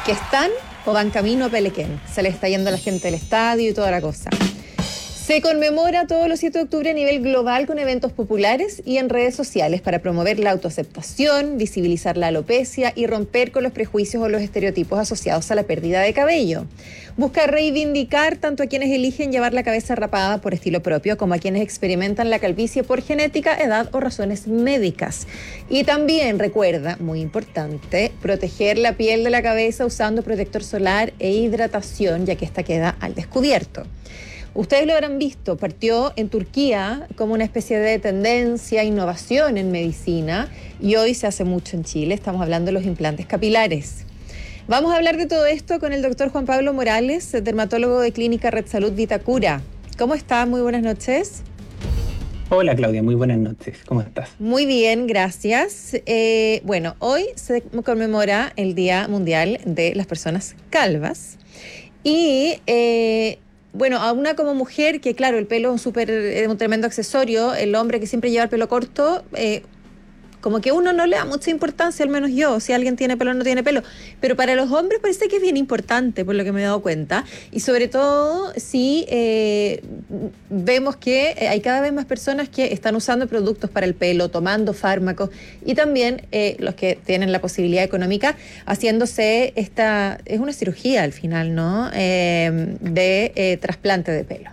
que están o van camino a Pelequén. Se le está yendo a la gente del estadio y toda la cosa. Se conmemora todos los 7 de octubre a nivel global con eventos populares y en redes sociales para promover la autoaceptación, visibilizar la alopecia y romper con los prejuicios o los estereotipos asociados a la pérdida de cabello. Busca reivindicar tanto a quienes eligen llevar la cabeza rapada por estilo propio como a quienes experimentan la calvicie por genética, edad o razones médicas. Y también recuerda, muy importante, proteger la piel de la cabeza usando protector solar e hidratación, ya que esta queda al descubierto. Ustedes lo habrán visto, partió en Turquía como una especie de tendencia, innovación en medicina y hoy se hace mucho en Chile. Estamos hablando de los implantes capilares. Vamos a hablar de todo esto con el doctor Juan Pablo Morales, dermatólogo de Clínica Red Salud Vitacura. ¿Cómo está? Muy buenas noches. Hola Claudia, muy buenas noches. ¿Cómo estás? Muy bien, gracias. Bueno, hoy se conmemora el Día Mundial de las Personas Calvas y... bueno, a una como mujer, que claro, el pelo es un tremendo accesorio, el hombre que siempre lleva el pelo corto, como que uno no le da mucha importancia, al menos yo, si alguien tiene pelo o no tiene pelo. Pero para los hombres parece que es bien importante, por lo que me he dado cuenta. Y sobre todo si vemos que hay cada vez más personas que están usando productos para el pelo, tomando fármacos, y también los que tienen la posibilidad económica haciéndose es una cirugía al final, ¿no? De trasplante de pelo.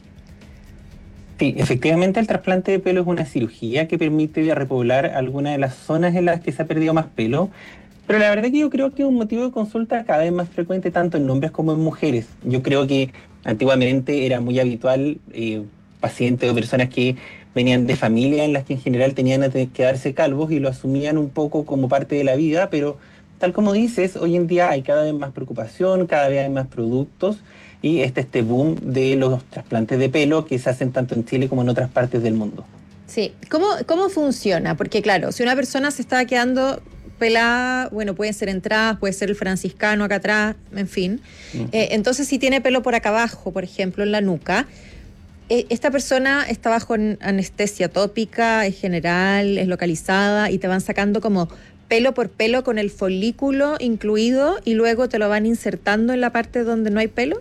Sí, efectivamente el trasplante de pelo es una cirugía que permite repoblar algunas de las zonas en las que se ha perdido más pelo, pero la verdad que yo creo que es un motivo de consulta cada vez más frecuente tanto en hombres como en mujeres. Yo creo que antiguamente era muy habitual pacientes o personas que venían de familias en las que en general tenían que quedarse calvos y lo asumían un poco como parte de la vida, pero tal como dices, hoy en día hay cada vez más preocupación, cada vez hay más productos. Y este boom de los trasplantes de pelo que se hacen tanto en Chile como en otras partes del mundo. Sí, ¿cómo funciona? Porque claro, si una persona se está quedando pelada, bueno, pueden ser entradas, puede ser el franciscano acá atrás, en fin. Entonces, si tiene pelo por acá abajo, por ejemplo, en la nuca, esta persona está bajo anestesia tópica, es general, es localizada y te van sacando como pelo por pelo con el folículo incluido y luego te lo van insertando en la parte donde no hay pelo.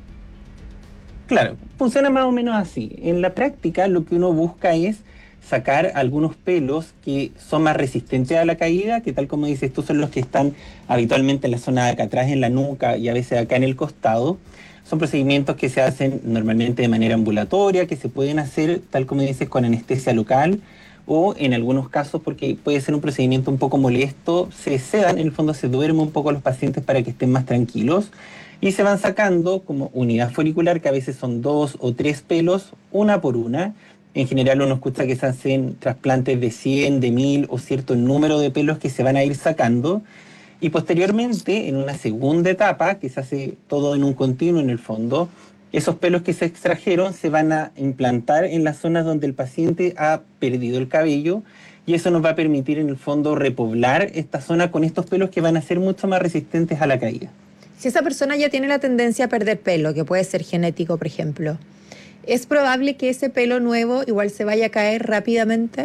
Claro, funciona más o menos así. En la práctica lo que uno busca es sacar algunos pelos que son más resistentes a la caída, que tal como dices tú son los que están habitualmente en la zona de acá atrás, en la nuca y a veces acá en el costado. Son procedimientos que se hacen normalmente de manera ambulatoria, que se pueden hacer tal como dices con anestesia local o en algunos casos porque puede ser un procedimiento un poco molesto, se sedan, en el fondo se duermen un poco los pacientes para que estén más tranquilos. Y se van sacando como unidad folicular, que a veces son 2 o 3 pelos, una por una. En general uno escucha que se hacen trasplantes de 100, de 1000 o cierto número de pelos que se van a ir sacando. Y posteriormente, en una segunda etapa, que se hace todo en un continuo en el fondo, esos pelos que se extrajeron se van a implantar en las zonas donde el paciente ha perdido el cabello y eso nos va a permitir en el fondo repoblar esta zona con estos pelos que van a ser mucho más resistentes a la caída. Si esa persona ya tiene la tendencia a perder pelo, que puede ser genético, por ejemplo, ¿es probable que ese pelo nuevo igual se vaya a caer rápidamente?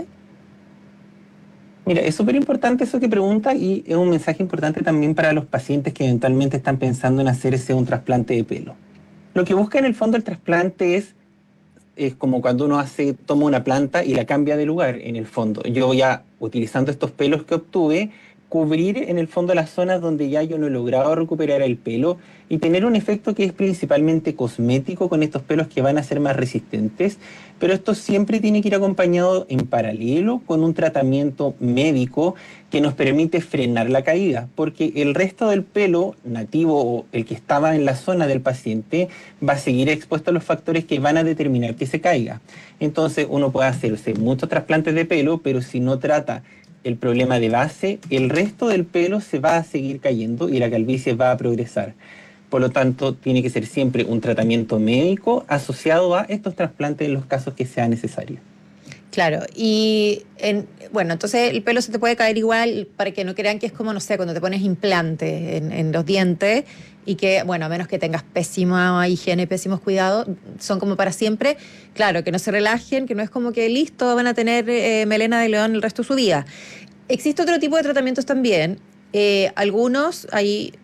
Mira, es súper importante eso que pregunta y es un mensaje importante también para los pacientes que eventualmente están pensando en hacerse un trasplante de pelo. Lo que busca en el fondo el trasplante es como cuando uno toma una planta y la cambia de lugar en el fondo. Yo ya utilizando estos pelos que obtuve, cubrir en el fondo las zonas donde ya yo no he logrado recuperar el pelo y tener un efecto que es principalmente cosmético con estos pelos que van a ser más resistentes, pero esto siempre tiene que ir acompañado en paralelo con un tratamiento médico que nos permite frenar la caída, porque el resto del pelo nativo o el que estaba en la zona del paciente va a seguir expuesto a los factores que van a determinar que se caiga. Entonces uno puede hacerse muchos trasplantes de pelo, pero si no trata el problema de base, el resto del pelo se va a seguir cayendo y la calvicie va a progresar. Por lo tanto, tiene que ser siempre un tratamiento médico asociado a estos trasplantes en los casos que sea necesario. Claro, bueno, entonces el pelo se te puede caer igual para que no crean que es como, no sé, cuando te pones implante en los dientes y que, bueno, a menos que tengas pésima higiene, pésimos cuidados, son como para siempre. Claro, que no se relajen, que no es como que listo, van a tener melena de león el resto de su vida. Existe otro tipo de tratamientos también. Algunos, hay